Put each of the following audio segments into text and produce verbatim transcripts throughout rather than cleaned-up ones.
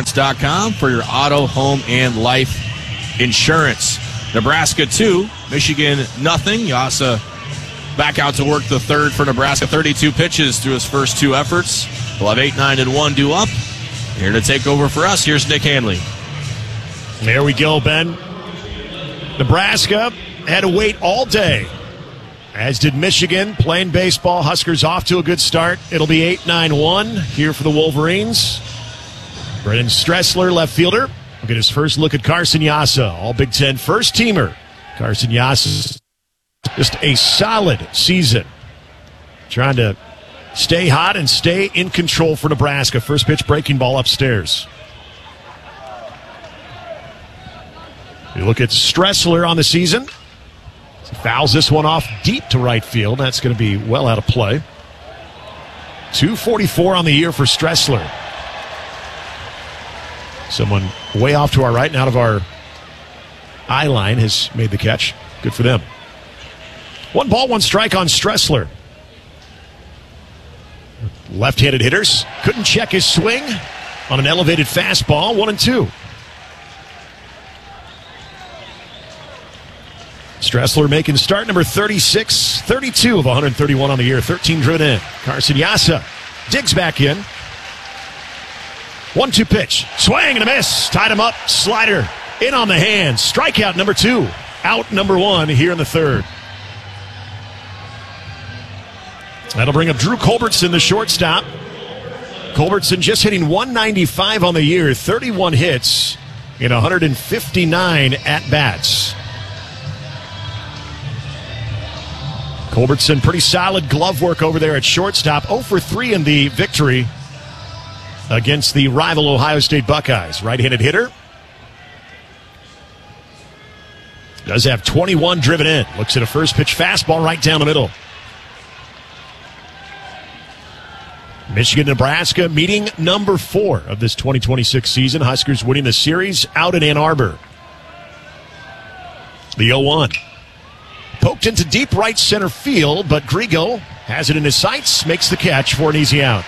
insurance dot com for your auto, home, and life insurance. Nebraska two, Michigan nothing. Yasa back out to work the third for Nebraska. thirty-two pitches through his first two efforts. We'll have eight, nine, and one due up. Here to take over for us, here's Nick Hanley. There we go, Ben. Nebraska had to wait all day, as did Michigan. Playing baseball, Huskers off to a good start. It'll be eight nine one here for the Wolverines. Brennan Stressler, left fielder. We'll get his first look at Carson Yasa, all Big Ten first-teamer. Carson Yasa, just a solid season. Trying to stay hot and stay in control for Nebraska. First pitch, breaking ball upstairs. You look at Stressler on the season. He fouls this one off deep to right field. That's going to be well out of play. two forty-four on the year for Stressler. Someone way off to our right and out of our eye line has made the catch. Good for them. One ball, one strike on Stressler. Left-handed hitters couldn't check his swing on an elevated fastball. One and two. Stressler making start number thirty-six, thirty-two of one thirty-one on the year, thirteen driven in. Carson Yasa digs back in. one two pitch. Swing and a miss. Tied him up. Slider in on the hand. Strikeout number two. Out number one here in the third. That'll bring up Drew Culbertson, the shortstop. Culbertson just hitting one ninety-five on the year, thirty-one hits in one fifty-nine at-bats. Culbertson, pretty solid glove work over there at shortstop. oh for three in the victory against the rival Ohio State Buckeyes. Right-handed hitter. Does have twenty-one driven in. Looks at a first pitch fastball right down the middle. Michigan, Nebraska, meeting number four of this twenty twenty-six season. Huskers winning the series out in Ann Arbor. The oh one. Poked into deep right center field, but Grigo has it in his sights, makes the catch for an easy out.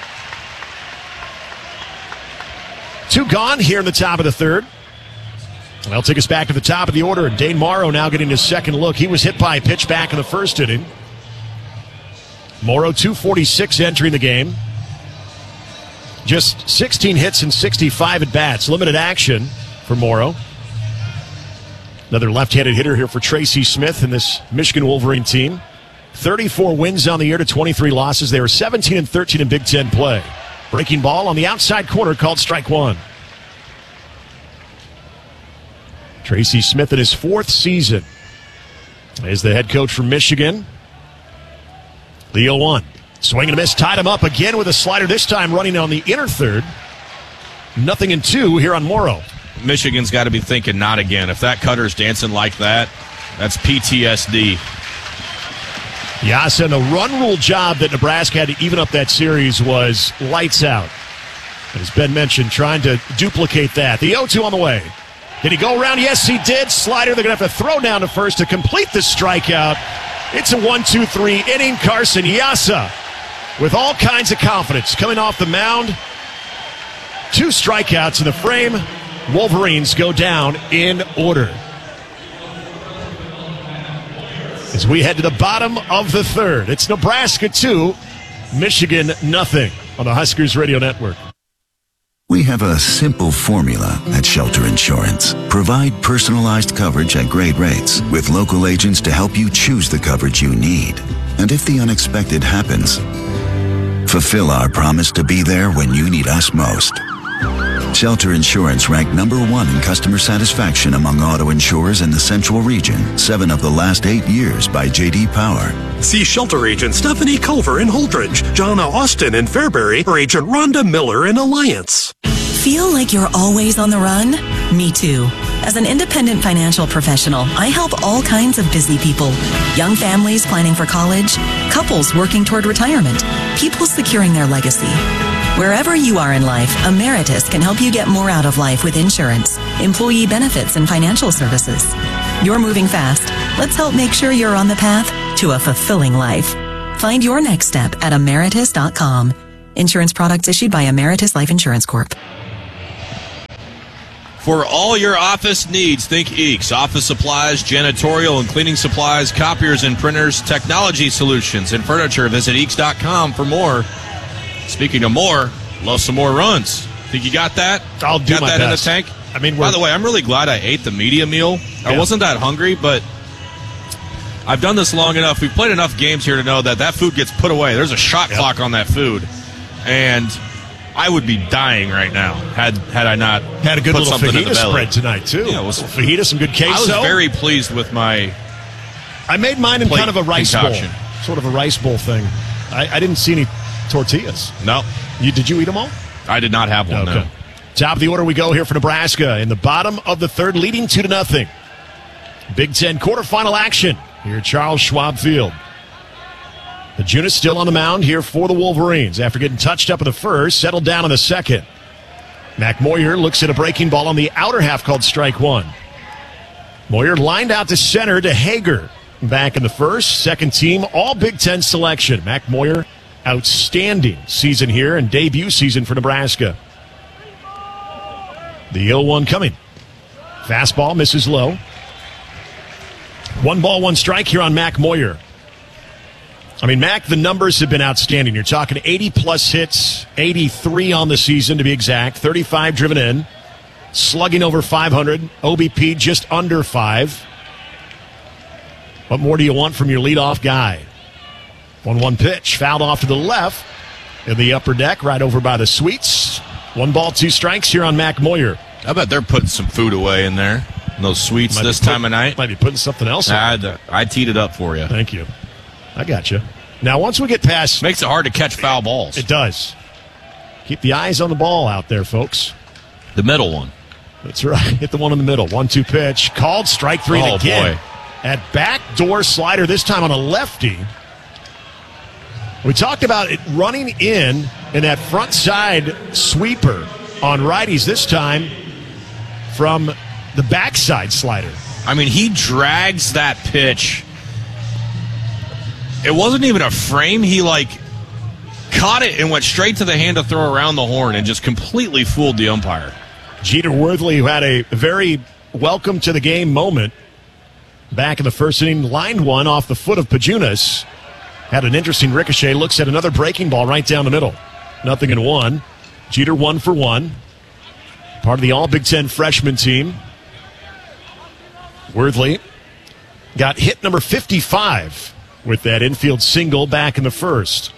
Two gone here in the top of the third. And that'll take us back to the top of the order. Dane Morrow now getting his second look. He was hit by a pitch back in the first inning. Morrow, two forty-six entering the game. Just sixteen hits and sixty-five at-bats. Limited action for Morrow. Another left-handed hitter here for Tracy Smith and this Michigan Wolverine team. thirty-four wins on the year to twenty-three losses. They were seventeen and thirteen in Big Ten play. Breaking ball on the outside corner called strike one. Tracy Smith in his fourth season as the head coach from Michigan. The oh one. Swing and a miss, tied him up again with a slider, this time running on the inner third. Nothing in two here on Morrow. Michigan's got to be thinking not again. If that cutter's dancing like that, that's P T S D. Yasa, and the run rule job that Nebraska had to even up that series was lights out. As Ben mentioned, trying to duplicate that. The oh two on the way. Did he go around? Yes, he did. Slider, they're going to have to throw down to first to complete the strikeout. It's a one two three inning. Carson Yasa with all kinds of confidence coming off the mound. Two strikeouts in the frame. Wolverines go down in order. As we head to the bottom of the third, it's Nebraska two, Michigan nothing on the Huskers Radio Network. We have a simple formula at Shelter Insurance. Provide personalized coverage at great rates with local agents to help you choose the coverage you need. And if the unexpected happens, fulfill our promise to be there when you need us most. Shelter Insurance ranked number one in customer satisfaction among auto insurers in the Central Region, seven of the last eight years by J D Power. See Shelter Agent Stephanie Culver in Holdridge, Jonna Austin in Fairbury, or Agent Rhonda Miller in Alliance. Feel like you're always on the run? Me too. As an independent financial professional, I help all kinds of busy people. Young families planning for college, couples working toward retirement, people securing their legacy. Wherever you are in life, Emeritus can help you get more out of life with insurance, employee benefits, and financial services. You're moving fast. Let's help make sure you're on the path to a fulfilling life. Find your next step at emeritus dot com. Insurance products issued by Emeritus Life Insurance Corp. For all your office needs, think Eeks. Office supplies, janitorial and cleaning supplies, copiers and printers, technology solutions, and furniture. Visit Eeks dot com for more. Speaking of more, love some more runs. Think you got that? I'll do got my that best. in the tank? I mean, by the way, I'm really glad I ate the media meal. I Yeah. wasn't that hungry, but I've done this long enough. We've played enough games here to know that that food gets put away. There's a shot Yep. clock on that food. And I would be dying right now had had I not Had a good put little something in the fajita belly. spread tonight, too. Yeah, it was- fajita, some good queso. I was very pleased with my I made mine in plate kind of a rice concoction. bowl. Sort of a rice bowl thing. I, I didn't see any tortillas. no. You, did you eat them all? I did not have one. No. Top of the order we go here for Nebraska in the bottom of the third, leading two to nothing. Big Ten quarterfinal action here at Charles Schwab Field. The Junis still on the mound here for the Wolverines after getting touched up in the first, settled down in the second. Mac Moyer looks at a breaking ball on the outer half called strike one. Moyer lined out to center to Hager. Back in the first, second team, all Big Ten selection. Mac Moyer, outstanding season here and debut season for Nebraska. The oh one coming. Fastball misses low. One ball, one strike here on Mac Moyer. I mean, Mac, the numbers have been outstanding. You're talking eighty-plus hits, eighty-three on the season to be exact, thirty-five driven in, slugging over five hundred, O B P just under five. What more do you want from your leadoff guy? one one pitch, fouled off to the left in the upper deck, right over by the Sweets. One ball, two strikes here on Mac Moyer. I bet they're putting some food away in there. In those sweets Might this be put- time of night. Might be putting something else on. I'd, I teed it up for you. Thank you. I got you. Now, once we get past... Makes it hard to catch foul balls. It does. Keep the eyes on the ball out there, folks. The middle one. That's right. Hit the one in the middle. One two pitch. Called strike three Oh, again. boy. At backdoor slider, this time on a lefty. We talked about it running in in that front side sweeper on righties, this time from the backside slider. I mean, he drags that pitch. It wasn't even a frame. He, like, caught it and went straight to the hand to throw around the horn and just completely fooled the umpire. Jeter Worthley, who had a very welcome to the game moment back in the first inning, lined one off the foot of Pajunas. Had an interesting ricochet. Looks at another breaking ball right down the middle. Nothing in one. Jeter one for one. Part of the All Big Ten freshman team. Worthley got hit number fifty-five with that infield single back in the first.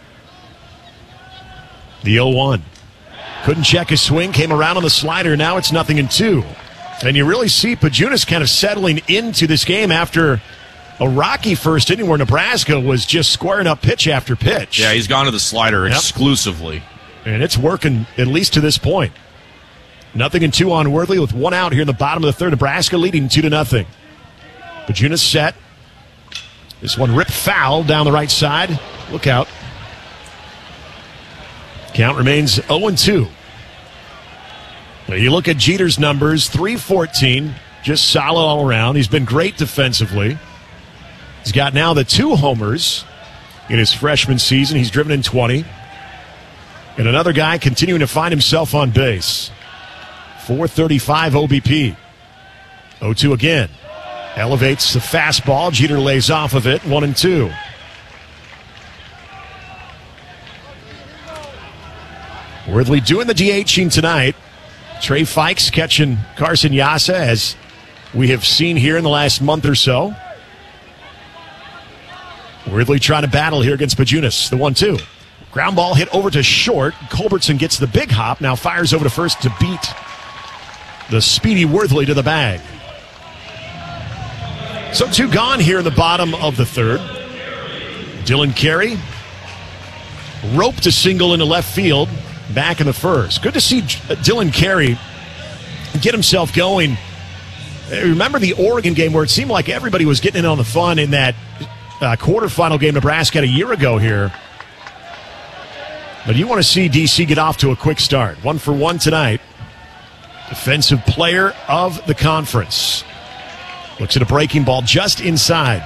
The oh one. Couldn't check his swing, came around on the slider. Now it's nothing in two. And you really see Pajunas kind of settling into this game after a rocky first inning where Nebraska was just squaring up pitch after pitch. Yeah, he's gone to the slider Yep. exclusively. And it's working at least to this point. Nothing in two on Worthley with one out here in the bottom of the third. Nebraska leading two to nothing. Pajunas set. This one ripped foul down the right side. Look out. Count remains oh and two. Now you look at Jeter's numbers, three fourteen, just solid all around. He's been great defensively. He's got now the two homers in his freshman season. He's driven in twenty. And another guy continuing to find himself on base. four thirty-five O B P. oh two again. Elevates the fastball. Jeter lays off of it. One and two. Worthley doing the DHing tonight. Trey Fikes catching Carson Yassa, as we have seen here in the last month or so. Worthley trying to battle here against Pajunas. The one two. Ground ball hit over to short. Culbertson gets the big hop. Now fires over to first to beat the speedy Worthley to the bag. So two gone here in the bottom of the third. Dylan Carey roped a single into left field back in the first. Good to see Dylan Carey get himself going. Remember the Oregon game where it seemed like everybody was getting in on the fun in that uh, quarterfinal game Nebraska had a year ago here. But you want to see D C get off to a quick start. One for one tonight. Defensive player of the conference. Looks at a breaking ball just inside.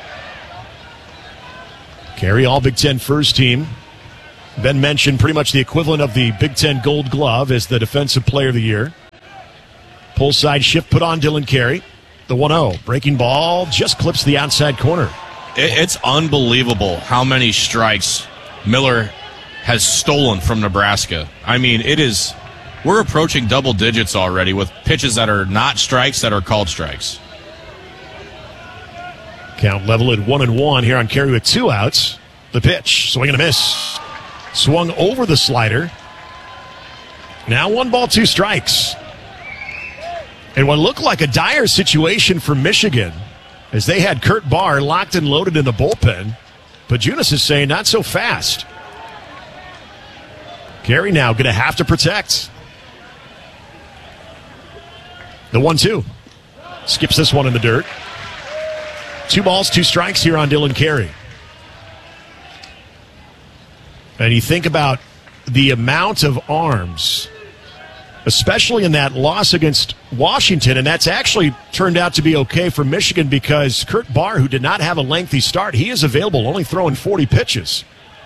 Carey, all Big Ten first team. Ben mentioned pretty much the equivalent of the Big Ten Gold Glove as the Defensive Player of the Year. Pull side shift put on Dylan Carey. The one oh. Breaking ball just clips the outside corner. It's unbelievable how many strikes Miller has stolen from Nebraska. I mean, it is, we're approaching double digits already with pitches that are not strikes that are called strikes. Count level at one and one here on Carey with two outs. The pitch, swing and a miss. Swung over the slider. Now one ball, two strikes. And what looked like a dire situation for Michigan, as they had Kurt Barr locked and loaded in the bullpen. But Junis is saying not so fast. Carey now going to have to protect. The one two. Skips this one in the dirt. Two balls, two strikes here on Dylan Carey. And you think about the amount of arms, especially in that loss against Washington, and that's actually turned out to be okay for Michigan because Kurt Barr, who did not have a lengthy start, he is available, only throwing forty pitches.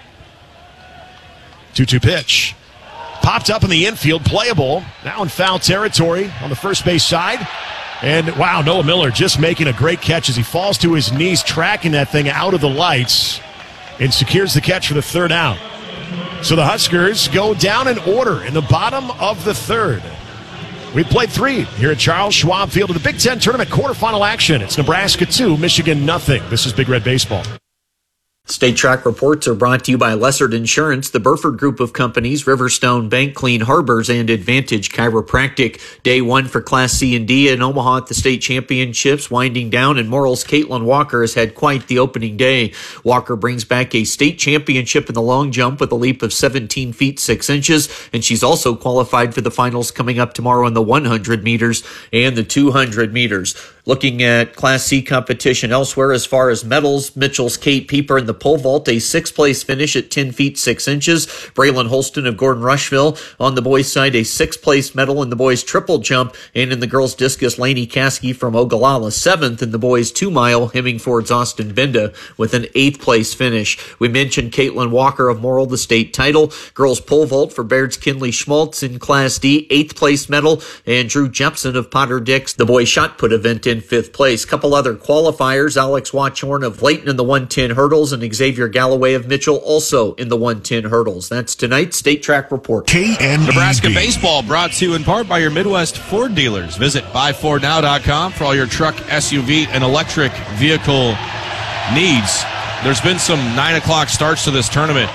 two two pitch. Popped up in the infield, playable. Now in foul territory on the first base side. And, wow, Noah Miller just making a great catch as he falls to his knees, tracking that thing out of the lights, and secures the catch for the third out. So the Huskers go down in order in the bottom of the third. We played three here at Charles Schwab Field of the Big Ten Tournament quarterfinal action. It's Nebraska two, Michigan nothing. This is Big Red Baseball. State Track reports are brought to you by Lessard Insurance, the Burford Group of Companies, Riverstone Bank, Clean Harbors, and Advantage Chiropractic. Day one for Class C and D in Omaha at the state championships winding down, and Morrill's Caitlin Walker has had quite the opening day. Walker brings back a state championship in the long jump with a leap of seventeen feet six inches, and she's also qualified for the finals coming up tomorrow in the one hundred meters and the two hundred meters. Looking at Class C competition elsewhere as far as medals, Mitchell's Kate Pieper in the pole vault, a sixth-place finish at ten feet six inches. Braylon Holston of Gordon Rushville on the boys' side, a sixth-place medal in the boys' triple jump, and in the girls' discus, Lainey Caskey from Ogallala, seventh in the boys' two-mile, Hemingford's Austin Benda with an eighth-place finish. We mentioned Caitlin Walker of Morrill, the state title. Girls' pole vault for Baird's Kinley Schmaltz in Class D, eighth-place medal, and Drew Jepson of Potter Dix, the boys' shot put event in fifth place. Couple other qualifiers, Alex Watchorn of Layton in the one ten hurdles and Xavier Galloway of Mitchell also in the one ten hurdles. That's tonight's State Track Report. K N E B. Nebraska Baseball brought to you in part by your Midwest Ford dealers. Visit buy ford now dot com for all your truck, S U V, and electric vehicle needs. There's been some nine o'clock starts to this tournament.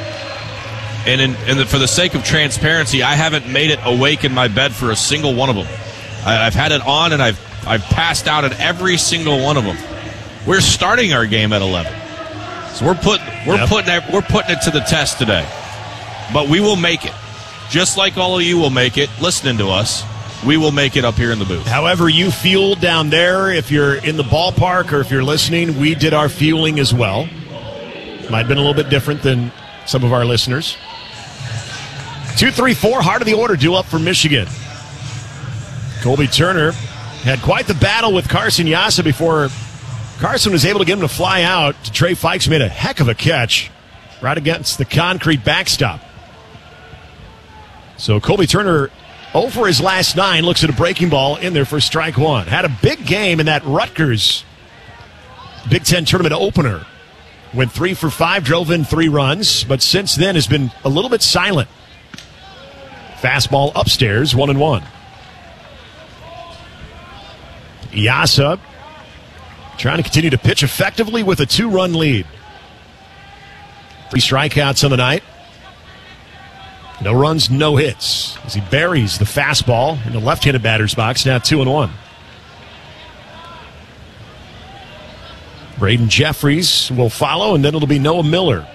And, in, and the, for the sake of transparency, I haven't made it awake in my bed for a single one of them. I, I've had it on, and I've I've passed out at every single one of them. We're starting our game at eleven, so we're put we're yep. putting it, we're putting it to the test today. But we will make it, just like all of you will make it. Listening to us, we will make it up here in the booth. However you fuel down there, if you're in the ballpark or if you're listening, we did our fueling as well. Might have been a little bit different than some of our listeners. Two, three, four, heart of the order due up for Michigan. Colby Turner had quite the battle with Carson Yassa before Carson was able to get him to fly out. Trey Fikes made a heck of a catch right against the concrete backstop. So Colby Turner, oh for his last nine, looks at a breaking ball in there for strike one. Had a big game in that Rutgers Big Ten tournament opener. Went three for five, drove in three runs, but since then has been a little bit silent. Fastball upstairs, one and one. Yassa trying to continue to pitch effectively with a two-run lead. Three strikeouts on the night. No runs, no hits. As he buries the fastball in the left-handed batter's box, now two and one. Braden Jeffries will follow, and then it'll be Noah Miller.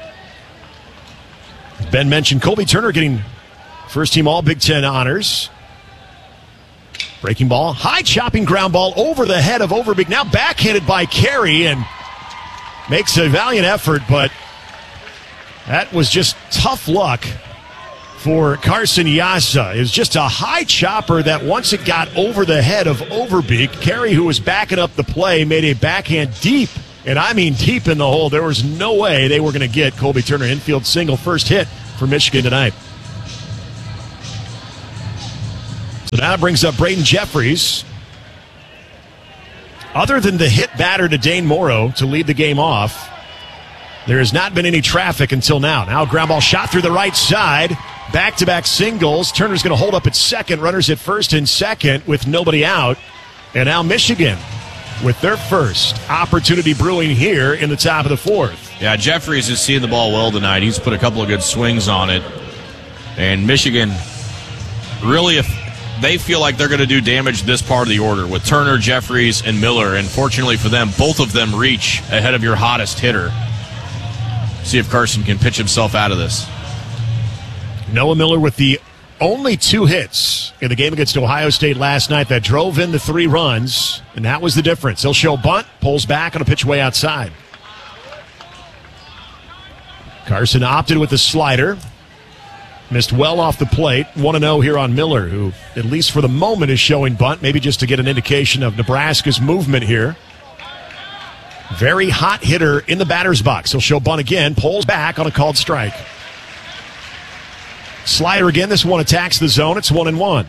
Ben mentioned Colby Turner getting first-team All-Big Ten honors. Breaking ball, high chopping ground ball over the head of Overbeek. Now backhanded by Carey and makes a valiant effort, but that was just tough luck for Carson Yassa. It was just a high chopper that once it got over the head of Overbeek, Carey, who was backing up the play, made a backhand deep, and I mean deep in the hole. There was no way they were going to get Colby Turner infield single, first hit for Michigan tonight. So now it brings up Braden Jeffries. Other than the hit batter to Dane Morrow to lead the game off, there has not been any traffic until now. Now a ground ball shot through the right side. Back-to-back singles. Turner's going to hold up at second. Runners at first and second with nobody out. And now Michigan with their first opportunity brewing here in the top of the fourth. Yeah, Jeffries is seeing the ball well tonight. He's put a couple of good swings on it. And Michigan, really, if they feel like they're going to do damage this part of the order with Turner, Jeffries, and Miller. And fortunately for them, both of them reach ahead of your hottest hitter. See if Carson can pitch himself out of this. Noah Miller with the only two hits in the game against Ohio State last night that drove in the three runs, and that was the difference. He'll show bunt, pulls back on a pitch way outside. Carson opted with the slider. Missed well off the plate. one and oh here on Miller, who, at least for the moment, is showing bunt, maybe just to get an indication of Nebraska's movement here. Very hot hitter in the batter's box. He'll show bunt again, pulls back on a called strike. Slider again. This one attacks the zone. It's one and one.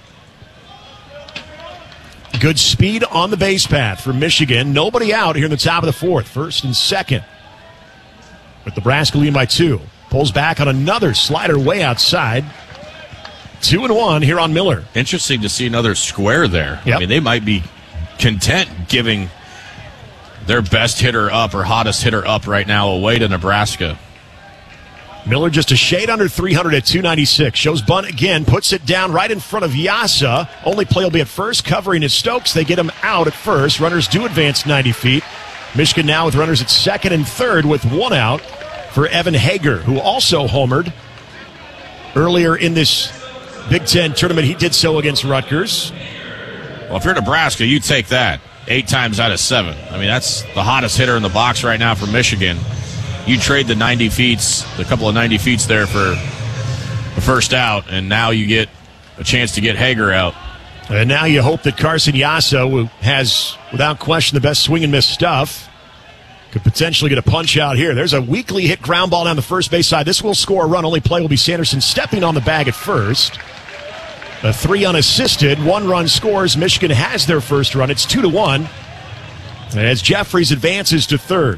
Good speed on the base path for Michigan. Nobody out here in the top of the fourth. First and second. With Nebraska leading by two. Pulls back on another slider way outside. Two and one here on Miller. Interesting to see another square there. Yep. I mean, they might be content giving their best hitter up or hottest hitter up right now away to Nebraska. Miller just a shade under three hundred at two ninety-six. Shows bunt again, puts it down right in front of Yasa. Only play will be at first, covering his Stokes. They get him out at first. Runners do advance ninety feet. Michigan now with runners at second and third with one out for Evan Hager, who also homered earlier in this Big Ten tournament. He did so against Rutgers. Well, if you're Nebraska, you take that eight times out of seven. I mean, that's the hottest hitter in the box right now for Michigan. You trade the ninety feets, the couple of ninety feets there for the first out, and now you get a chance to get Hager out. And now you hope that Carson Yasa, who has, without question, the best swing and miss stuff, could potentially get a punch out here. There's a weakly hit ground ball down the first base side. This will score a run. Only play will be Sanderson stepping on the bag at first. A three unassisted. One run scores. Michigan has their first run. It's two to one. As Jeffries advances to third.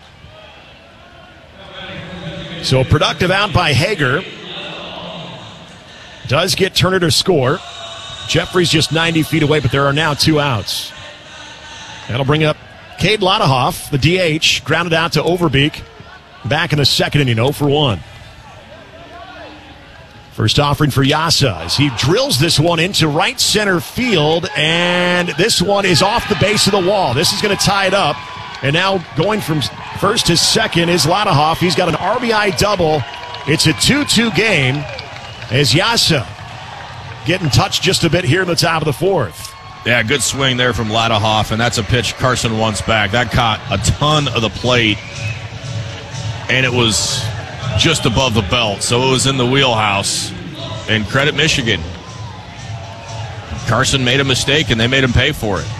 So a productive out by Hager. Does get Turner to score. Jeffries just ninety feet away, but there are now two outs. That'll bring up Cade Lotahoff, the D H, grounded out to Overbeek. Back in the second inning, oh for one. First offering for Yasa as he drills this one into right center field, and this one is off the base of the wall. This is going to tie it up. And now going from first to second is Lotahoff. He's got an R B I double. It's a two two game as Yasa getting touched just a bit here in the top of the fourth. Yeah, good swing there from Lotahoff, and that's a pitch Carson wants back. That caught a ton of the plate, and it was just above the belt, so it was in the wheelhouse. And credit Michigan. Carson made a mistake, and they made him pay for it.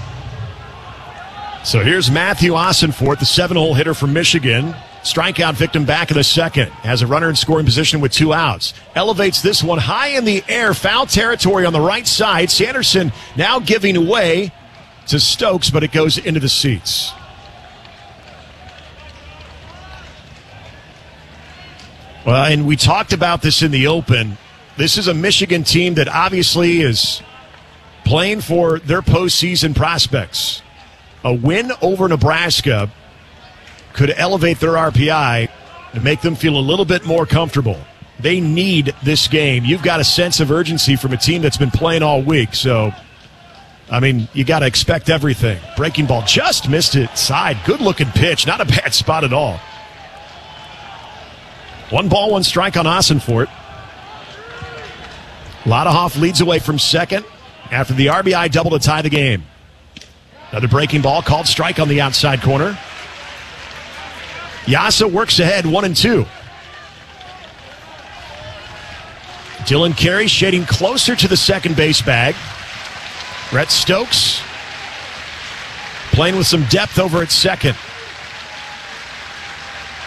So here's Matthew Ossenfort, the seven-hole hitter from Michigan. Strikeout victim back in the second. Has a runner in scoring position with two outs. Elevates this one high in the air. Foul territory on the right side. Sanderson now giving away to Stokes, but it goes into the seats. Well, and we talked about this in the open. This is a Michigan team that obviously is playing for their postseason prospects. A win over Nebraska could elevate their R P I and make them feel a little bit more comfortable. They need this game. You've got a sense of urgency from a team that's been playing all week. So, I mean, you got to expect everything. Breaking ball just missed it side. Good-looking pitch. Not a bad spot at all. One ball, one strike on Ossenfort. Lotahoff leads away from second after the R B I double to tie the game. Another breaking ball, called strike on the outside corner. Yasa works ahead, one and two. Dylan Carey shading closer to the second base bag. Brett Stokes playing with some depth over at second.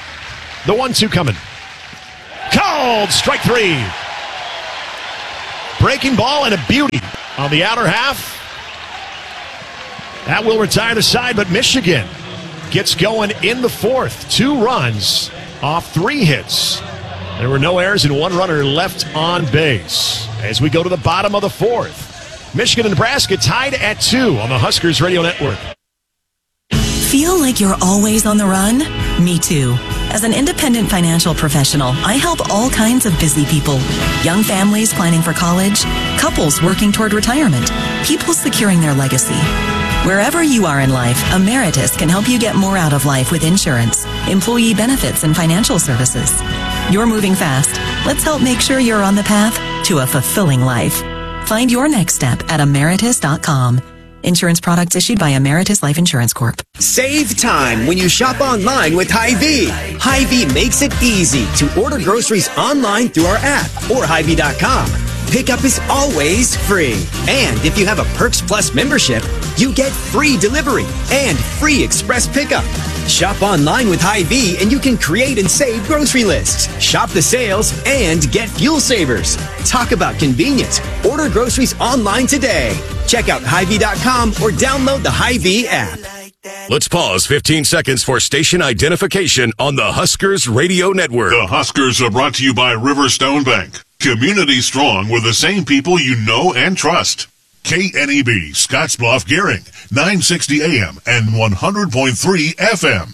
The one two coming. Called strike three. Breaking ball and a beauty on the outer half. That will retire the side, but Michigan gets going in the fourth. Two runs off three hits. There were no errors and one runner left on base. As we go to the bottom of the fourth, Michigan and Nebraska tied at two on the Huskers Radio Network. Feel like you're always on the run? Me too. As an independent financial professional, I help all kinds of busy people. Young families planning for college, couples working toward retirement, people securing their legacy. Wherever you are in life, Emeritus can help you get more out of life with insurance, employee benefits, and financial services. You're moving fast. Let's help make sure you're on the path to a fulfilling life. Find your next step at emeritus dot com. Insurance products issued by Emeritus Life Insurance Corp. Save time when you shop online with Hy-Vee. Hy-Vee makes it easy to order groceries online through our app or Hy Vee dot com. Pickup is always free. And if you have a Perks Plus membership, you get free delivery and free express pickup. Shop online with Hy-Vee and you can create and save grocery lists. Shop the sales and get fuel savers. Talk about convenience. Order groceries online today. Check out Hy Vee dot com or download the Hy-Vee app. Let's pause fifteen seconds for station identification on the Huskers Radio Network. The Huskers are brought to you by Riverstone Bank. Community strong with the same people you know and trust. K N E B, Scottsbluff, Gearing, nine sixty A M and one hundred point three F M.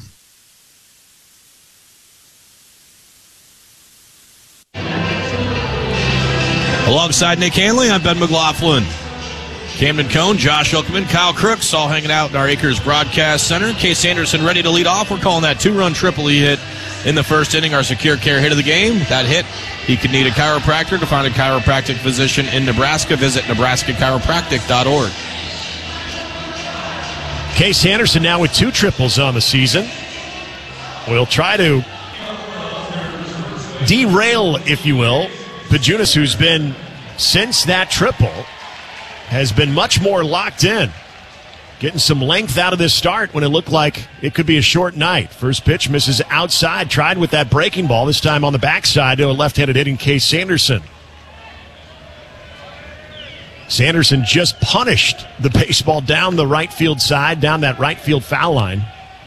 Alongside Nick Hanley, I'm Ben McLaughlin. Camden Cohn, Josh Oakman, Kyle Crooks, all hanging out in our Acres Broadcast Center. Case Anderson ready to lead off. We're calling that two-run triple he hit in the first inning, our Secure Care hit of the game. That hit, he could need a chiropractor. To find a chiropractic physician in Nebraska, visit nebraska chiropractic dot org. Case Anderson now with two triples on the season. We'll try to derail, if you will, Pajunas, who's been, since that triple, has been much more locked in. Getting some length out of this start when it looked like it could be a short night. First pitch misses outside. Tried with that breaking ball, this time on the backside to a left-handed hitting Case Sanderson. Sanderson just punished the baseball down the right field side, down that right field foul line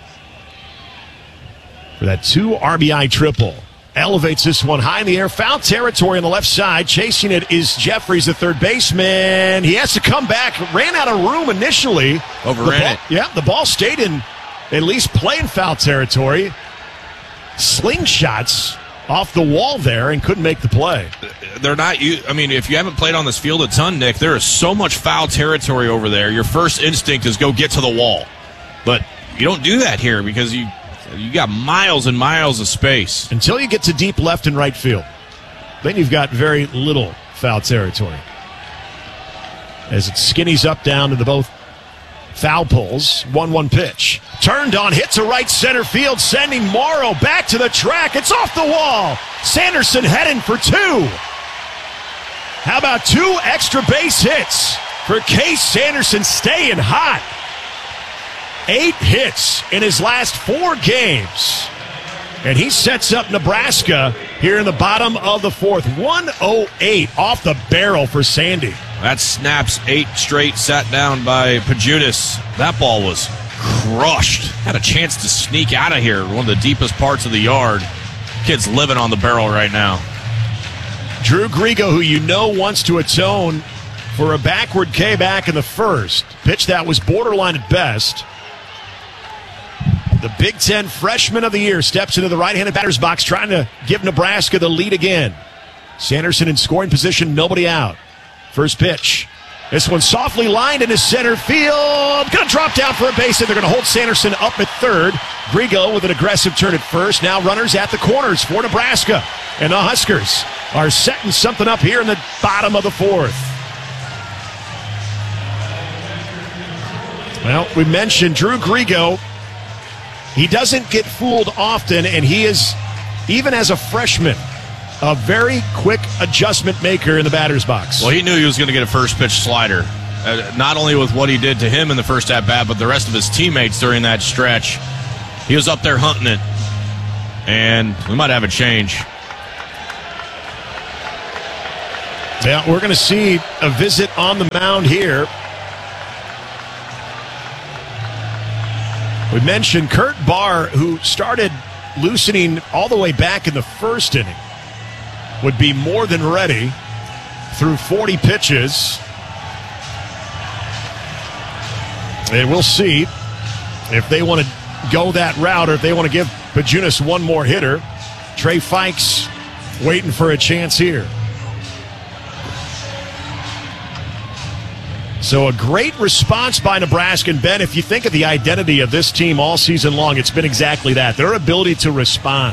for that two R B I triple. Elevates this one high in the air. Foul territory on the left side. Chasing it is Jeffries, the third baseman. He has to come back. Ran out of room initially. Overran ball, it. Yeah, the ball stayed in at least playing foul territory. Slingshots off the wall there and couldn't make the play. They're not, you. I mean, if you haven't played on this field a ton, Nick, there is so much foul territory over there. Your first instinct is go get to the wall. But you don't do that here because you you got miles and miles of space. Until you get to deep left and right field. Then you've got very little foul territory. As it skinnies up down to the both foul poles. one one pitch. Turned on, hit to right center field, sending Morrow back to the track. It's off the wall. Sanderson heading for two. How about two extra base hits for Case Sanderson, staying hot? Eight hits in his last four games. And he sets up Nebraska here in the bottom of the fourth. one oh eight off the barrel for Sandy. That snaps eight straight, sat down by Pajunas. That ball was crushed. Had a chance to sneak out of here, one of the deepest parts of the yard. Kid's living on the barrel right now. Drew Grigo, who you know wants to atone for a backward K back in the first. Pitch that was borderline at best. The Big Ten Freshman of the Year steps into the right-handed batter's box, trying to give Nebraska the lead again. Sanderson in scoring position, nobody out. First pitch. This one softly lined into center field. Going to drop down for a base hit. They're going to hold Sanderson up at third. Grigo with an aggressive turn at first. Now runners at the corners for Nebraska. And the Huskers are setting something up here in the bottom of the fourth. Well, we mentioned Drew Grigo. He doesn't get fooled often, and he is, even as a freshman, a very quick adjustment maker in the batter's box. Well, he knew he was going to get a first pitch slider, uh, not only with what he did to him in the first at-bat, but the rest of his teammates during that stretch. He was up there hunting it, and we might have a change. Yeah, we're going to see a visit on the mound here. We mentioned Kurt Barr, who started loosening all the way back in the first inning, would be more than ready through forty pitches. And we'll see if they want to go that route or if they want to give Pajunas one more hitter. Trey Fikes waiting for a chance here. So a great response by Nebraska. And Ben, if you think of the identity of this team all season long, it's been exactly that. Their ability to respond.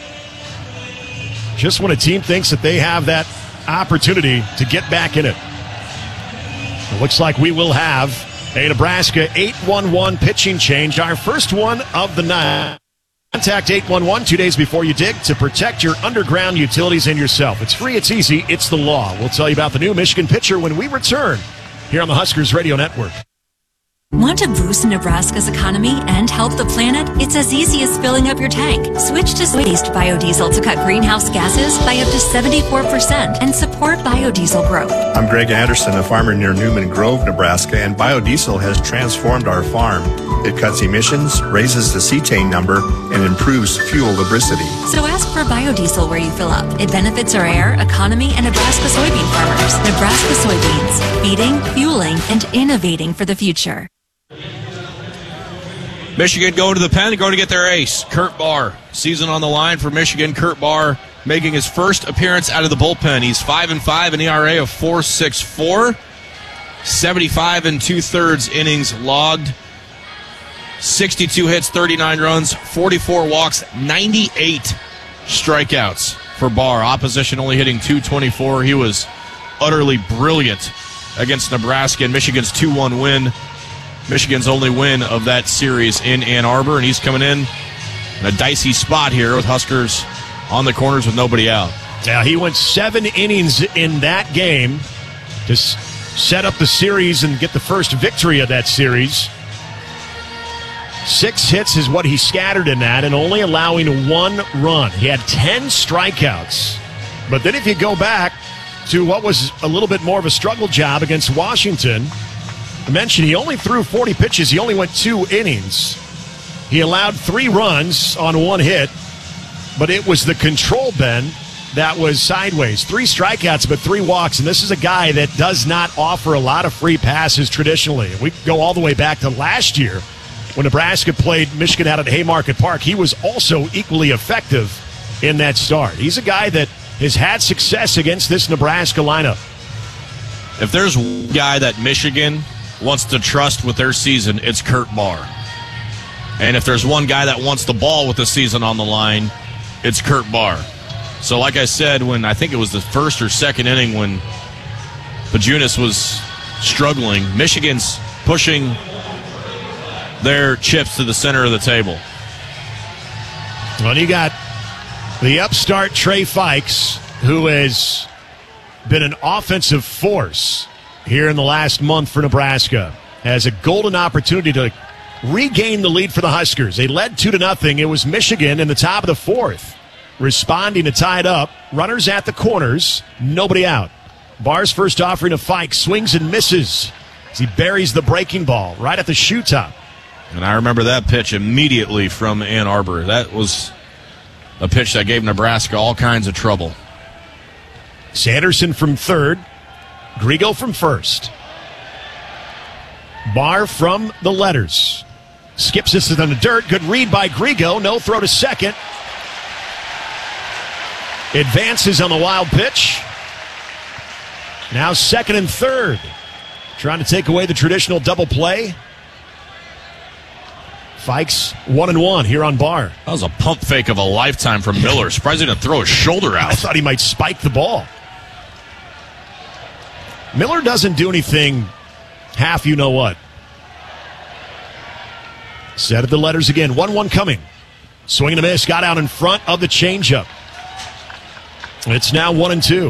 Just when a team thinks that they have that opportunity to get back in it. It looks like we will have a Nebraska eight one one pitching change. Our first one of the night. Contact eight one one two days before you dig to protect your underground utilities and yourself. It's free, it's easy, it's the law. We'll tell you about the new Michigan pitcher when we return here on the Huskers Radio Network. Want to boost Nebraska's economy and help the planet? It's as easy as filling up your tank. Switch to waste biodiesel to cut greenhouse gases by up to seventy-four percent and support biodiesel growth. I'm Greg Anderson, a farmer near Newman Grove, Nebraska, and biodiesel has transformed our farm. It cuts emissions, raises the cetane number, and improves fuel lubricity. So ask for biodiesel where you fill up. It benefits our air, economy, and Nebraska soybean farmers. Nebraska soybeans, feeding, fueling, and innovating for the future. Michigan going to the pen, going to get their ace, Kurt Barr. Season on the line for Michigan. Kurt Barr making his first appearance out of the bullpen. He's five and five, an E R A of four point six four, seventy-five and two-thirds innings logged, sixty-two hits, thirty-nine runs, forty-four walks, ninety-eight strikeouts for Barr. Opposition only hitting two twenty-four. He was utterly brilliant against Nebraska in Michigan's two one win. Michigan's only win of that series in Ann Arbor, and he's coming in in a dicey spot here with Huskers on the corners with nobody out. Now, he went seven innings in that game to s- set up the series and get the first victory of that series. Six hits is what he scattered in that, and only allowing one run. He had ten strikeouts. But then if you go back to what was a little bit more of a struggle job against Washington, I mentioned he only threw forty pitches. He only went two innings. He allowed three runs on one hit, but it was the control, Ben, that was sideways. Three strikeouts, but three walks, and this is a guy that does not offer a lot of free passes traditionally. We go all the way back to last year when Nebraska played Michigan out at Haymarket Park. He was also equally effective in that start. He's a guy that has had success against this Nebraska lineup. If there's one guy that Michigan wants to trust with their season, it's Kurt Barr. And if there's one guy that wants the ball with the season on the line, it's Kurt Barr. So like I said, when I think it was the first or second inning when Pajunas was struggling, Michigan's pushing their chips to the center of the table. Well, you got the upstart Trey Fikes, who has been an offensive force here in the last month for Nebraska, has a golden opportunity to regain the lead for the Huskers. They led two to nothing. It was Michigan in the top of the fourth, responding to tie it up. Runners at the corners, nobody out. Barr's first offering of Fikes swings and misses as he buries the breaking ball right at the shoe top. And I remember that pitch immediately from Ann Arbor. That was a pitch that gave Nebraska all kinds of trouble. Sanderson from third. Grigo from first. Barr from the letters. Skips this in the dirt. Good read by Grigo. No throw to second. Advances on the wild pitch. Now second and third. Trying to take away the traditional double play. Fikes one and one here on Barr. That was a pump fake of a lifetime from Miller. Surprised he didn't throw his shoulder out. I thought he might spike the ball. Miller doesn't do anything half you know what. Set of the letters again. one one coming. Swing and a miss. Got out in front of the changeup. It's now one and two.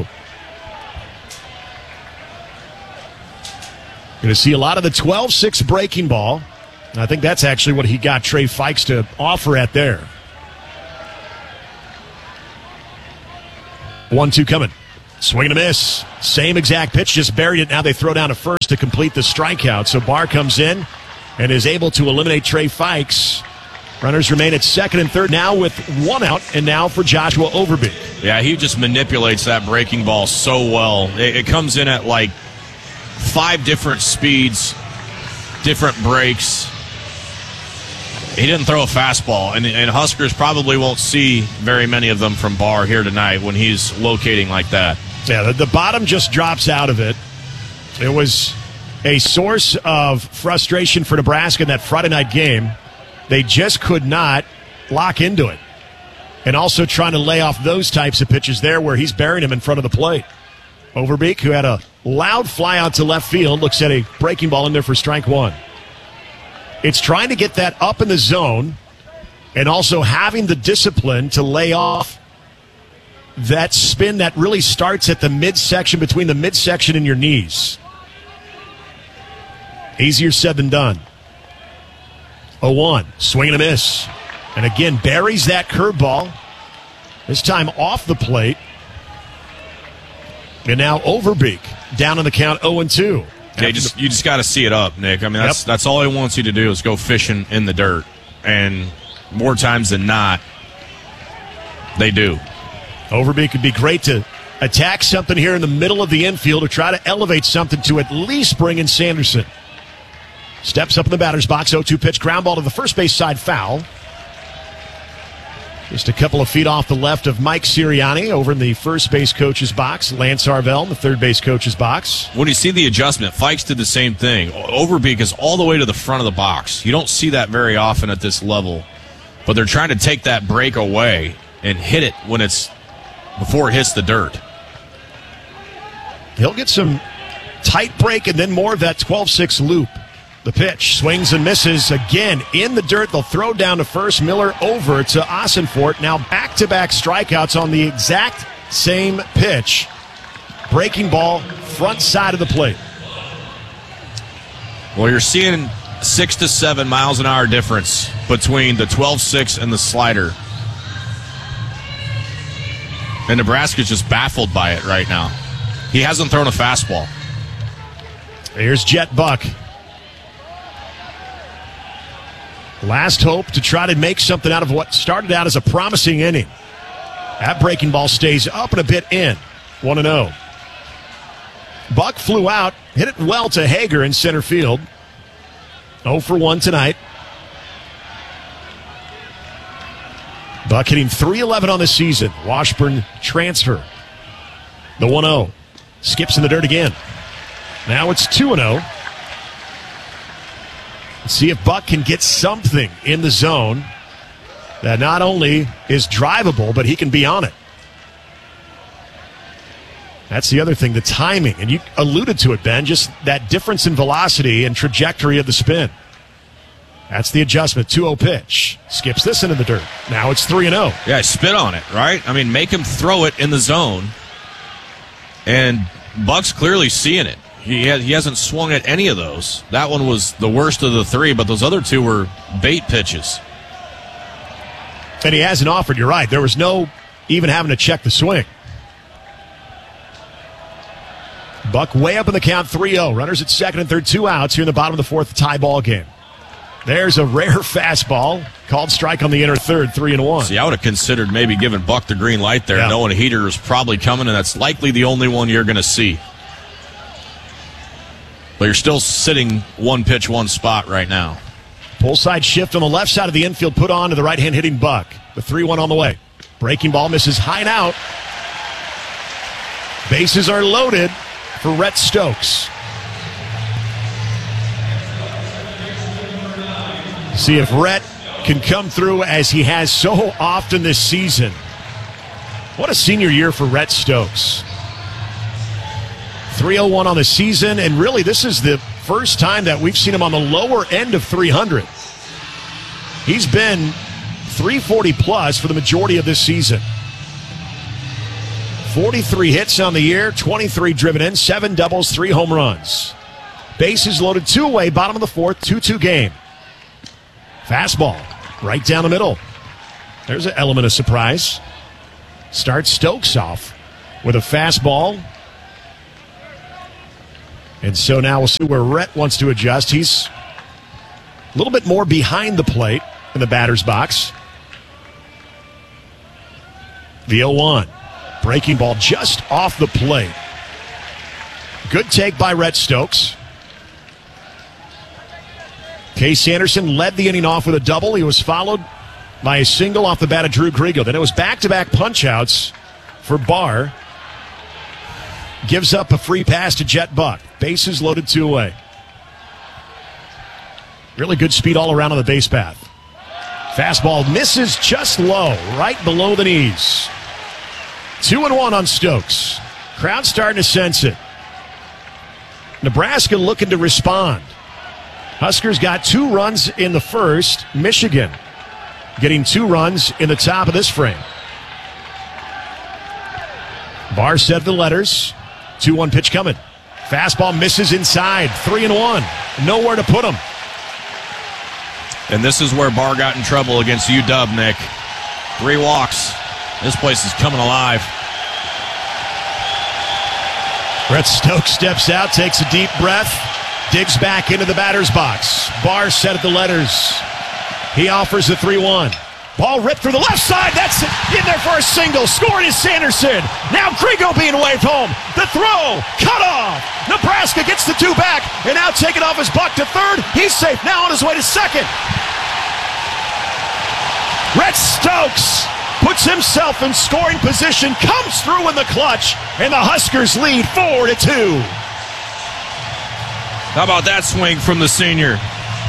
Going to see a lot of the twelve six breaking ball. And I think that's actually what he got Trey Fikes to offer at there. one two coming. Swing and a miss. Same exact pitch, just buried it. Now they throw down to first to complete the strikeout. So Barr comes in and is able to eliminate Trey Fikes. Runners remain at second and third now with one out, and now for Joshua Overbeek. Yeah, he just manipulates that breaking ball so well. It, it comes in at like five different speeds, different breaks. He didn't throw a fastball, and, and Huskers probably won't see very many of them from Barr here tonight when he's locating like that. Yeah, the, the bottom just drops out of it. It was a source of frustration for Nebraska in that Friday night game. They just could not lock into it. And also trying to lay off those types of pitches there where he's burying him in front of the plate. Overbeek, who had a loud fly out to left field, looks at a breaking ball in there for strike one. It's trying to get that up in the zone and also having the discipline to lay off that spin that really starts at the midsection, between the midsection and your knees. Easier said than done. oh one, swing and a miss. And again, buries that curveball. This time off the plate. And now Overbeek down on the count oh and two. Okay, just you just got to see it up, Nick. I mean, that's yep. that's all he wants you to do is go fishing in the dirt. And more times than not, they do. Overbeek could be great to attack something here in the middle of the infield or try to elevate something to at least bring in Sanderson. Steps up in the batter's box, oh two pitch, ground ball to the first base side, foul. Just a couple of feet off the left of Mike Sirianni over in the first base coach's box. Lance Harvell in the third base coach's box. When you see the adjustment, Fikes did the same thing. Overbeek is all the way to the front of the box. You don't see that very often at this level. But they're trying to take that break away and hit it when it's before it hits the dirt. He'll get some tight break and then more of that twelve six loop. The pitch swings and misses again in the dirt. They'll throw down to first. Miller over to Ossenfort. Now back-to-back strikeouts on the exact same pitch. Breaking ball, front side of the plate. Well, you're seeing six to seven miles an hour difference between the twelve six and the slider. And Nebraska's just baffled by it right now. He hasn't thrown a fastball. Here's Jet Buck. Last hope to try to make something out of what started out as a promising inning. That breaking ball stays up and a bit in. one and oh. Buck flew out, hit it well to Hager in center field. oh for one tonight. Buck hitting three eleven on the season. Washburn transfer. The one oh. Skips in the dirt again. Now it's two and oh. See if Buck can get something in the zone that not only is drivable, but he can be on it. That's the other thing, the timing. And you alluded to it, Ben, just that difference in velocity and trajectory of the spin. That's the adjustment. two oh pitch. Skips this into the dirt. Now it's three and oh. Yeah, spit on it, right? I mean, make him throw it in the zone. And Buck's clearly seeing it. He, has, he hasn't swung at any of those. That one was the worst of the three, but those other two were bait pitches. And he hasn't offered, you're right. There was no even having to check the swing. Buck way up in the count, three oh. Runners at second and third, two outs here in the bottom of the fourth, tie ball game. There's a rare fastball. Called strike on the inner third, three and one. See, I would have considered maybe giving Buck the green light there, yeah. knowing a heater is probably coming, and that's likely the only one you're going to see. But you're still sitting one pitch, one spot right now. Pull side shift on the left side of the infield, put on to the right hand hitting Buck. The three one on the way. Breaking ball misses high and out. Bases are loaded for Rhett Stokes. See if Rhett can come through as he has so often this season. What a senior year for Rhett Stokes. three oh one on the season, and really this is the first time that we've seen him on the lower end of three hundred. He's been three forty plus for the majority of this season. forty-three hits on the year, twenty-three driven in, seven doubles, three home runs. Bases loaded, two away, bottom of the fourth, two two game. Fastball, right down the middle. There's an element of surprise. Starts Stokes off with a fastball. And so now we'll see where Rhett wants to adjust. He's a little bit more behind the plate in the batter's box. The oh one. Breaking ball just off the plate. Good take by Rhett Stokes. Case Anderson led the inning off with a double. He was followed by a single off the bat of Drew Griego. Then it was back-to-back punch-outs for Barr. Gives up a free pass to Jet Buck. Bases loaded, two away. Really good speed all around on the base path. Fastball misses just low, right below the knees. Two and one on Stokes. Crowd starting to sense it. Nebraska looking to respond. Huskers got two runs in the first. Michigan getting two runs in the top of this frame. Barr said the letters. two one pitch coming. Fastball misses inside. Three and one. Nowhere to put him. And this is where Barr got in trouble against U W, Nick. Three walks. This place is coming alive. Rhett Stokes steps out, takes a deep breath, digs back into the batter's box. Barr set at the letters. He offers the three one. Ball ripped through the left side. That's it. In there for a single. Scored is Sanderson. Now Griego being waved home. The throw. Cut off. Nebraska gets the two back. And now taking off his buck to third. He's safe now on his way to second. Rhett Stokes puts himself in scoring position. Comes through in the clutch. And the Huskers lead four to two. How about that swing from the senior?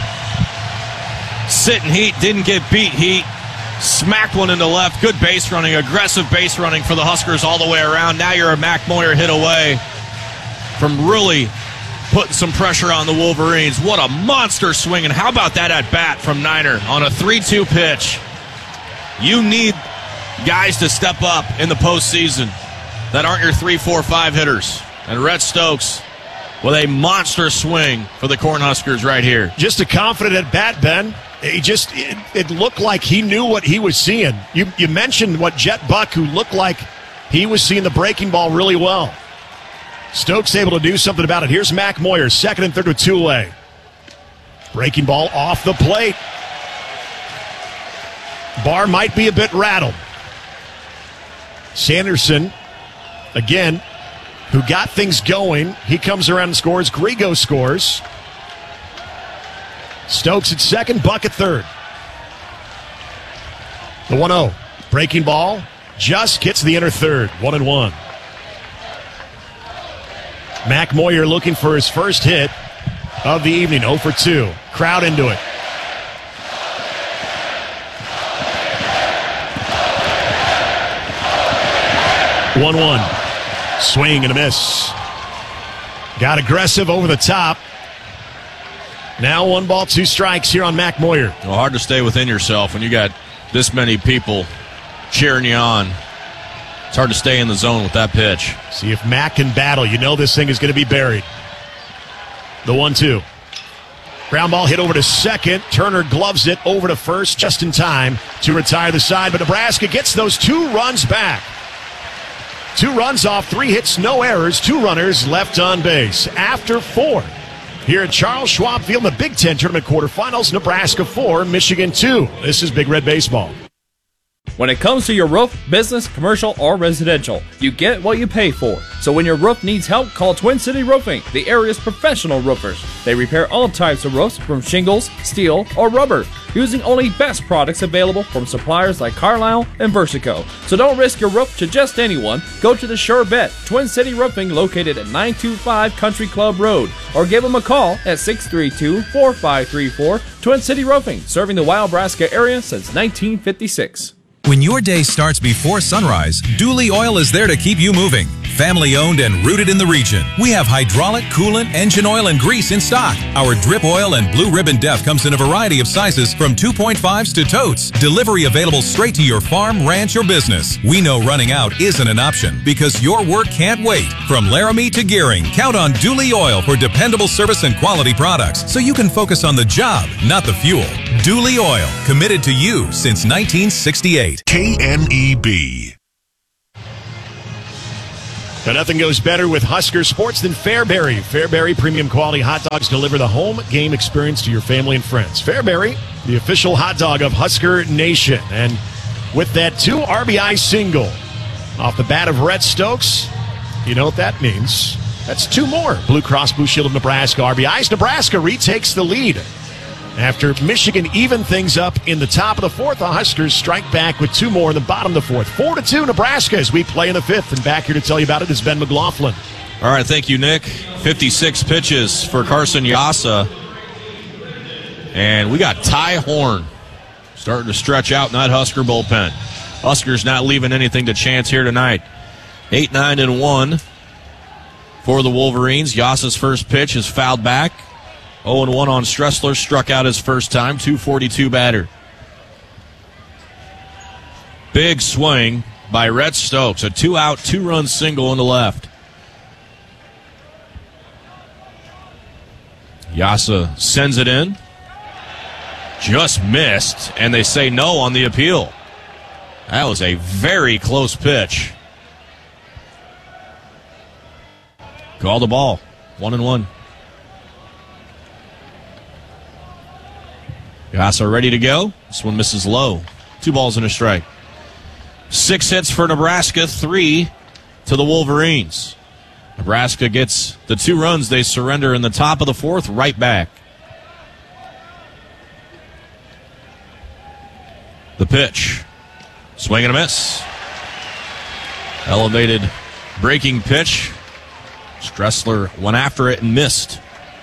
Sitting heat. Didn't get beat heat. Smacked one into left. Good base running. Aggressive base running for the Huskers all the way around. Now you're a Mac Moyer hit away from really putting some pressure on the Wolverines. What a monster swing. And how about that at bat from Niner on a three two pitch? You need guys to step up in the postseason that aren't your three, four, five hitters. And Rhett Stokes with a monster swing for the Cornhuskers right here. Just a confident at bat, Ben. He just, it, it looked like he knew what he was seeing. You you mentioned what Jet Buck, who looked like he was seeing the breaking ball really well. Stokes able to do something about it. Here's Mac Moyer, second and third with two away. Breaking ball off the plate. Barr might be a bit rattled. Sanderson, again, who got things going. He comes around and scores. Griego scores. Stokes at second, Buck at third. The one oh. Breaking ball. Just gets the inner third. One and one. Mac Moyer looking for his first hit of the evening. oh for two. Crowd into it. one one. Swing and a miss. Got aggressive over the top. Now one ball, two strikes here on Mac Moyer. Well, hard to stay within yourself when you got this many people cheering you on. It's hard to stay in the zone with that pitch. See if Mac can battle. You know this thing is going to be buried. The one two. Ground ball hit over to second. Turner gloves it over to first just in time to retire the side. But Nebraska gets those two runs back. Two runs off, three hits, no errors, two runners left on base. After four, here at Charles Schwab Field in the Big Ten Tournament quarterfinals, Nebraska four, Michigan two. This is Big Red Baseball. When it comes to your roof, business, commercial, or residential, you get what you pay for. So when your roof needs help, call Twin City Roofing, the area's professional roofers. They repair all types of roofs from shingles, steel, or rubber, using only best products available from suppliers like Carlisle and Versico. So don't risk your roof to just anyone. Go to the Sure Bet, Twin City Roofing, located at nine two five Country Club Road, or give them a call at six three two, four five three four. Twin City Roofing, serving the Wyobraska area since nineteen fifty-six. When your day starts before sunrise, Dooley Oil is there to keep you moving. Family owned and rooted in the region. We have hydraulic, coolant, engine oil, and grease in stock. Our drip oil and blue ribbon def comes in a variety of sizes from two point fives to totes. Delivery available straight to your farm, ranch, or business. We know running out isn't an option because your work can't wait. From Laramie to Gearing, count on Dooley Oil for dependable service and quality products so you can focus on the job, not the fuel. Dooley Oil, committed to you since nineteen sixty-eight. K N E B. Now, nothing goes better with Husker sports than Fairbury. Fairbury premium quality hot dogs deliver the home game experience to your family and friends. Fairbury, the official hot dog of Husker Nation. And with that two R B I single off the bat of Rhett Stokes, you know what that means. That's two more Blue Cross Blue Shield of Nebraska R B Is. Nebraska retakes the lead. After Michigan even things up in the top of the fourth, the Huskers strike back with two more in the bottom of the fourth. Four to two, Nebraska, as we play in the fifth. And back here to tell you about it is Ben McLaughlin. All right, thank you, Nick. fifty-six pitches for Carson Yassa. And we got Ty Horn starting to stretch out in that Husker bullpen. Huskers not leaving anything to chance here tonight. eight nine and one for the Wolverines. Yassa's first pitch is fouled back. oh and one on Stressler, struck out his first time, two forty-two batter. Big swing by Rhett Stokes, a two-out, two-run single in the left. Yassa sends it in. Just missed, and they say no on the appeal. That was a very close pitch. Call the ball, one and one. Yassa ready to go. This one misses low. Two balls and a strike. Six hits for Nebraska, three to the Wolverines. Nebraska gets the two runs they surrender in the top of the fourth right back. The pitch. Swing and a miss. Elevated breaking pitch. Stressler went after it and missed.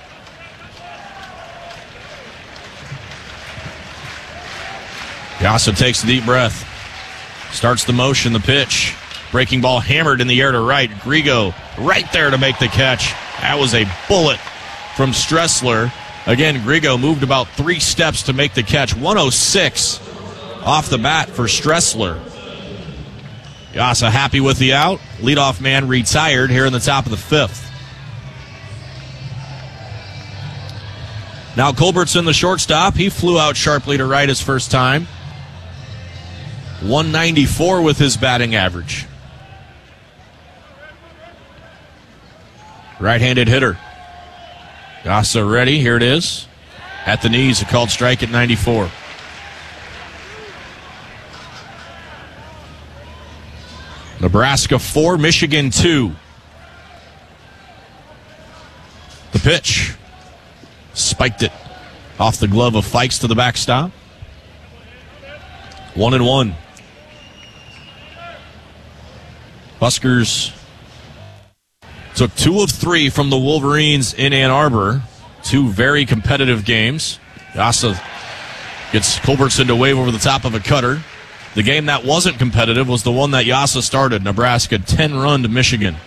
Yassa takes a deep breath. Starts the motion, the pitch. Breaking ball hammered in the air to right. Grigo right there to make the catch. That was a bullet from Stressler. Again, Grigo moved about three steps to make the catch. one oh six off the bat for Stressler. Yassa happy with the out. Leadoff man retired here in the top of the fifth. Now Culbertson, the shortstop. He flew out sharply to right his first time. one ninety-four with his batting average. Right-handed hitter. Yassa ready. Here it is. At the knees, a called strike at ninety-four. Nebraska four, Michigan two. The pitch. Spiked it off the glove of Fikes to the backstop. One and one. Huskers took two of three from the Wolverines in Ann Arbor. Two very competitive games. Yassa gets Culbertson to wave over the top of a cutter. The game that wasn't competitive was the one that Yassa started. Nebraska ten-run to Michigan.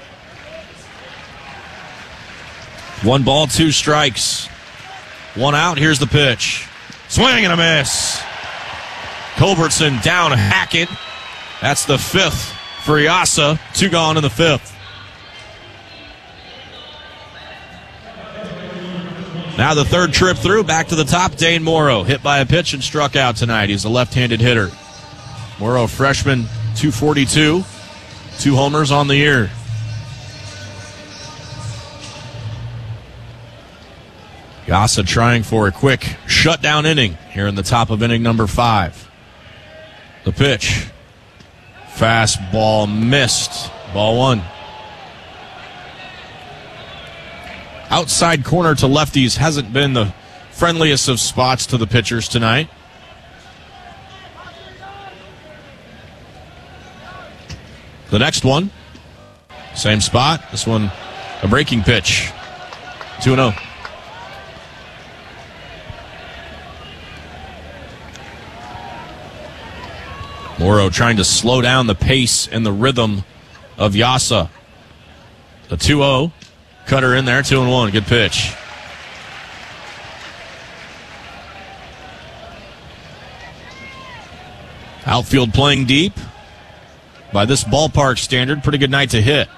One ball, two strikes. One out, here's the pitch. Swing and a miss. Culbertson down Hackett. That's the fifth for Yassa. Two gone in the fifth. Now the third trip through, back to the top, Dane Morrow. Hit by a pitch and struck out tonight. He's a left-handed hitter. Morrow, freshman, two forty-two. Two homers on the year. Yassa trying for a quick shutdown inning here in the top of inning number five. The pitch. Fastball missed. Ball one. Outside corner to lefties hasn't been the friendliest of spots to the pitchers tonight. The next one, same spot. This one, a breaking pitch. two and oh. Morrow trying to slow down the pace and the rhythm of Yassa. The two oh. Cutter in there, two and one. Good pitch. Outfield playing deep. By this ballpark standard, pretty good night to hit.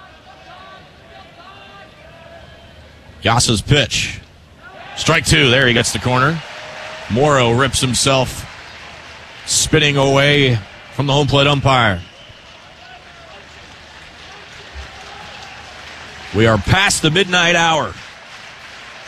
Yassa's pitch. Strike two. There he gets the corner. Morrow rips himself spinning away from the home plate umpire. We are past the midnight hour.